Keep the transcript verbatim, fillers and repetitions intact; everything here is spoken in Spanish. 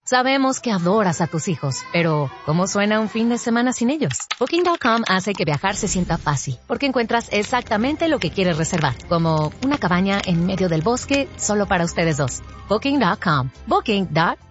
Sabemos que adoras a tus hijos, pero ¿cómo suena un fin de semana sin ellos? Booking punto com hace que viajar se sienta fácil, porque encuentras exactamente lo que quieres reservar, como una cabaña en medio del bosque solo para ustedes dos. Booking punto com. Booking.